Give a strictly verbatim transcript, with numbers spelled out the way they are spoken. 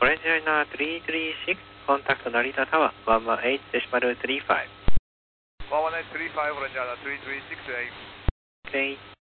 オレンジライナーさんさんろく、コンタクト成田タワー、いちいちはちデシマルさんじゅうご。 いちいちはちさんじゅうご、オレンジライナーさんさんろく、エイト。 Okay.